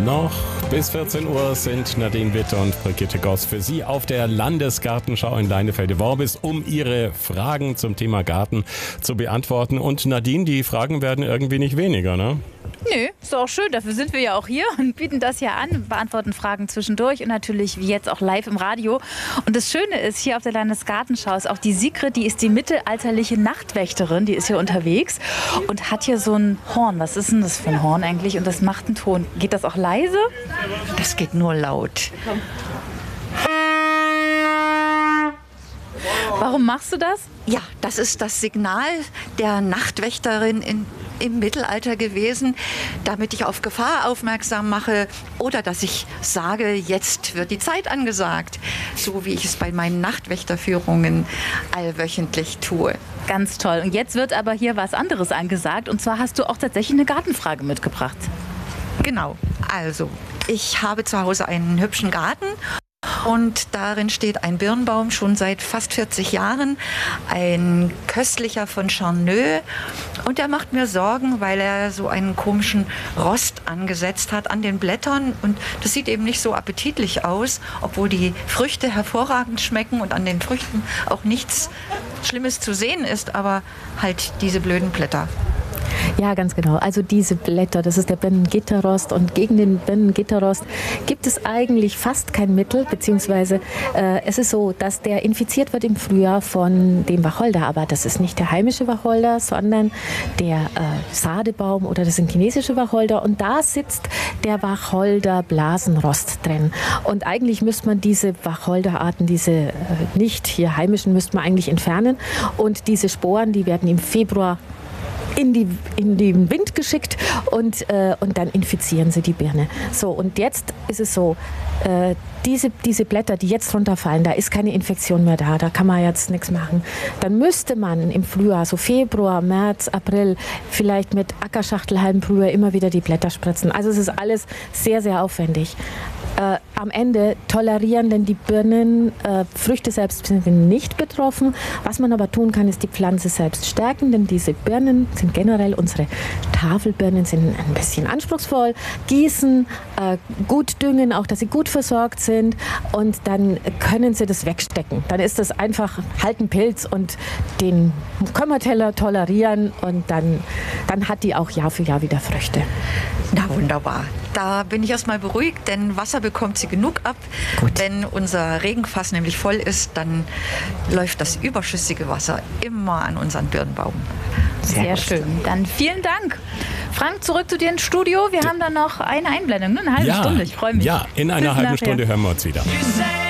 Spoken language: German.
Noch bis 14 Uhr sind Nadine Witte und Brigitte Goss für Sie auf der Landesgartenschau in Leinefelde-Worbis, um Ihre Fragen zum Thema Garten zu beantworten. Und Nadine, die Fragen werden irgendwie nicht weniger, ne? Nö, ist doch auch schön. Dafür sind wir ja auch hier und bieten das ja an, beantworten Fragen zwischendurch und natürlich wie jetzt auch live im Radio. Und das Schöne ist, hier auf der Landesgartenschau ist auch die Sigrid, die ist die mittelalterliche Nachtwächterin, die ist hier unterwegs und hat hier so ein Horn. Was ist denn das für ein Horn eigentlich? Und das macht einen Ton. Geht das auch leise? Das geht nur laut. Warum machst du das? Ja, das ist das Signal der Nachtwächterin im Mittelalter gewesen, damit ich auf Gefahr aufmerksam mache oder dass ich sage, jetzt wird die Zeit angesagt, so wie ich es bei meinen Nachtwächterführungen allwöchentlich tue. Ganz toll. Und jetzt wird aber hier was anderes angesagt und zwar hast du auch tatsächlich eine Gartenfrage mitgebracht. Genau, also ich habe zu Hause einen hübschen Garten. Und darin steht ein Birnbaum schon seit fast 40 Jahren, ein köstlicher von Charneux. Und der macht mir Sorgen, weil er so einen komischen Rost angesetzt hat an den Blättern. Und das sieht eben nicht so appetitlich aus, obwohl die Früchte hervorragend schmecken und an den Früchten auch nichts Schlimmes zu sehen ist, aber halt diese blöden Blätter. Ja, ganz genau. Also diese Blätter, das ist der Birnengitterrost und gegen den Birnengitterrost gibt es eigentlich fast kein Mittel, beziehungsweise es ist so, dass der infiziert wird im Frühjahr von dem Wacholder, aber das ist nicht der heimische Wacholder, sondern der Sadebaum oder das sind chinesische Wacholder und da sitzt der Wacholder-Blasenrost drin. Und eigentlich müsste man diese Wacholderarten, diese nicht hier heimischen, müsste man eigentlich entfernen und diese Sporen, die werden im Februar in den Wind geschickt und dann infizieren sie die Birne. So, und jetzt ist es so, diese Blätter, die jetzt runterfallen, da ist keine Infektion mehr da kann man jetzt nichts machen. Dann müsste man im Frühjahr, so Februar, März, April, vielleicht mit Ackerschachtelhalmbrühe immer wieder die Blätter spritzen. Also es ist alles sehr, sehr aufwendig. Am Ende tolerieren denn die Birnen, Früchte selbst sind nicht betroffen. Was man aber tun kann, ist die Pflanze selbst stärken, denn diese Birnen sind generell, unsere Tafelbirnen sind ein bisschen anspruchsvoll. Gießen, gut düngen, auch dass sie gut versorgt sind und dann können sie das wegstecken. Dann ist das einfach halt ein Pilz und den können wir tolerieren und dann hat die auch Jahr für Jahr wieder Früchte. Na wunderbar. Da bin ich erstmal beruhigt, denn Wasser bekommt sie genug ab. Gut. Wenn unser Regenfass nämlich voll ist, dann läuft das überschüssige Wasser immer an unseren Birnbaum. Sehr schön. Dann vielen Dank. Frank, zurück zu dir ins Studio. Wir haben dann noch eine Einblendung, eine halbe Stunde. Ich freue mich. Ja, in einer Bis halben nachher. Stunde hören wir uns wieder.